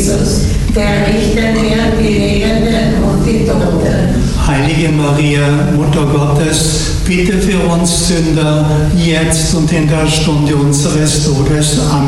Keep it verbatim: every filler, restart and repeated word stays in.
Jesus, der Richter der Lebenden und die Toten. Heilige Maria, Mutter Gottes, bitte für uns Sünder, jetzt und in der Stunde unseres Todes. Amen.